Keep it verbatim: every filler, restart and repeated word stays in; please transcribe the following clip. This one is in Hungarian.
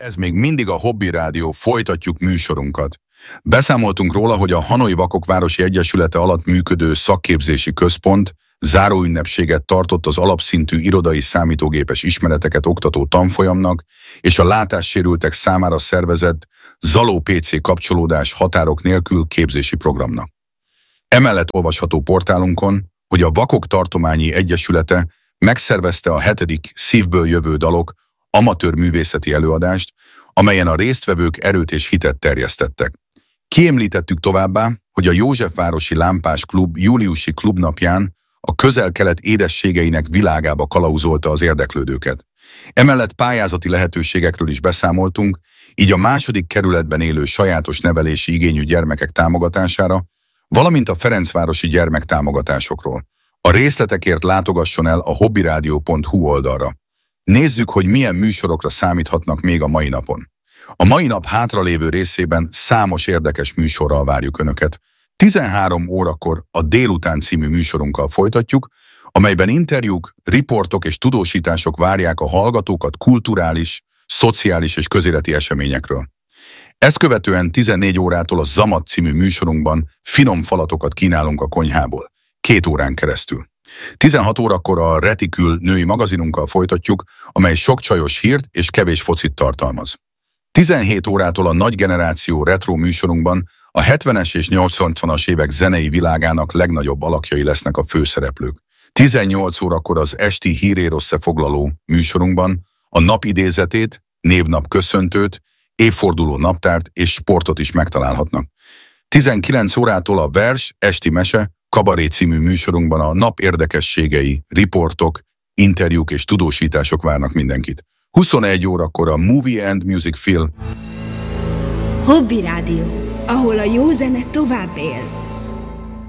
Ez még mindig a Hobby Rádió, folytatjuk műsorunkat. Beszámoltunk róla, hogy a Hanoi Vakok Városi Egyesülete alatt működő szakképzési központ záróünnepséget tartott az alapszintű irodai számítógépes ismereteket oktató tanfolyamnak és a látássérültek számára szervezett Zaló pé cé kapcsolódás határok nélkül képzési programnak. Emellett olvasható portálunkon, hogy a Vakok Tartományi Egyesülete megszervezte a hetedik Szívből jövő dalok amatőr művészeti előadást, amelyen a résztvevők erőt és hitet terjesztettek. Kiemlítettük továbbá, hogy a Józsefvárosi Lámpás Klub júliusi klubnapján a közel-kelet édességeinek világába kalauzolta az érdeklődőket. Emellett pályázati lehetőségekről is beszámoltunk, így a második kerületben élő sajátos nevelési igényű gyermekek támogatására, valamint a ferencvárosi gyermektámogatásokról. A részletekért látogasson el a hobbyradio pont hu oldalra. Nézzük, hogy milyen műsorokra számíthatnak még a mai napon. A mai nap hátralévő részében számos érdekes műsorral várjuk Önöket. tizenhárom órakor a Délután című műsorunkkal folytatjuk, amelyben interjúk, riportok és tudósítások várják a hallgatókat kulturális, szociális és közéleti eseményekről. Ezt követően tizennégy órától a Zamat című műsorunkban finom falatokat kínálunk a konyhából, két órán keresztül. tizenhat órakor a Retikül női magazinunkkal folytatjuk, amely sok csajos hírt és kevés focit tartalmaz. tizenhét órától a Nagy Generáció retro műsorunkban a hetvenes és nyolcvanas évek zenei világának legnagyobb alakjai lesznek a főszereplők. tizennyolc órakor az esti hírér összefoglaló műsorunkban a nap idézetét, névnap köszöntőt, évforduló naptárt és sportot is megtalálhatnak. tizenkilenc órától a Vers, esti mese, Kabaré című műsorunkban a nap érdekességei, riportok, interjúk és tudósítások várnak mindenkit. huszonegy órakor a Movie and Music Film. Hobby Rádió, ahol a jó zene tovább él.